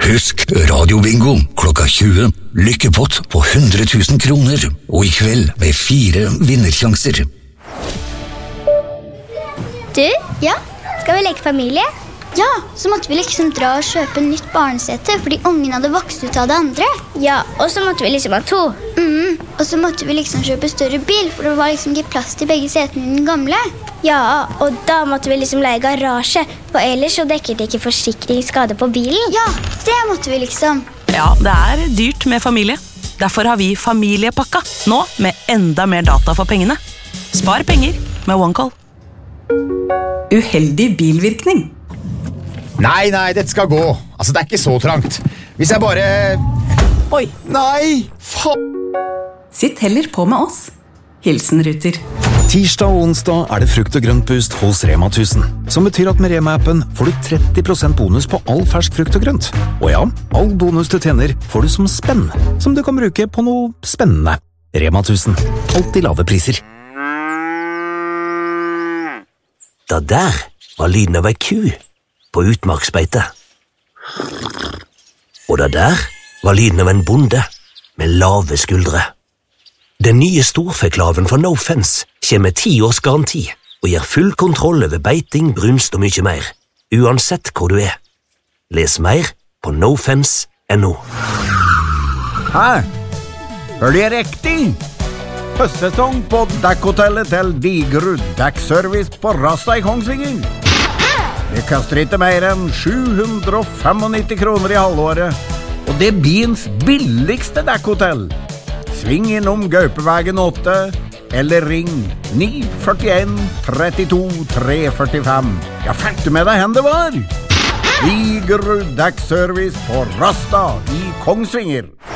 Husk radiobingo klokka 20. Lykkepott på 100 000 kroner. Og I kveld med 4 vinnersjanser. Du, ja, skal vi leke familie? Ja, så måtte vi liksom dra og kjøpe nytt barnesete fordi ungen hadde vokst ut av det andre. Ja, og så måtte vi liksom ha 2. Og så måtte vi liksom kjøpe større bil, for det var liksom ikke plass til begge setene I den gamle. Ja, og da måtte vi liksom leie garasje, for ellers så dekket ikke forsikringsskade på bilen. Ja, det måtte vi liksom. Ja, det dyrt med familie. Derfor har vi familiepakka, nå med enda mer data for pengene. Spar penger med OneCall. Uheldig bilvirkning. Nei, dette skal gå. Altså, det ikke så trangt. Hvis jeg bare... Oi. Nei, faen. Sitt heller på med oss. Hilsen Ruter. Tirsdag og onsdag det frukt- og grøntboost hos Rema 1000, som betyr at med Rema-appen får du 30% bonus på all fersk frukt og grønt. Og ja, all bonus du tjener får du som spenn, som du kan bruke på noe spennende. Rema 1000. Alltid lave priser. Det der var lyden av ei ku på utmarksbeite. Og det der var lyden av en bonde med lave skuldre. Den nye storfeklaven fra No Fence kommer med 10 års garanti og gir full kontroll over beiting, brunst og mye mer, uansett hvor du Les mer på nofence.no. Hæ? Hør det riktig? Høstsesong på dekkhotellet til Digerud Dekkservice på Rasta I Kongsvinger. Det koster ikke mer enn 795 kroner I halvåret, og det byens billigste dekkhotell. Sving innom Gaupevegen 8, eller ring 941 32 345. Ja, fikk du med deg hen det var? Digerud Dekkservice på Rasta I Kongsvinger.